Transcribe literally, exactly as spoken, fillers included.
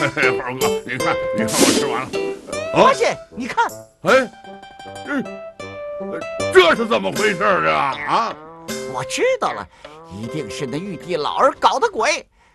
猴哥，你看，你看我吃完了。 发现，你看， 哎，这这是怎么回事啊？啊！ 我知道了，一定是那玉帝老儿搞的鬼。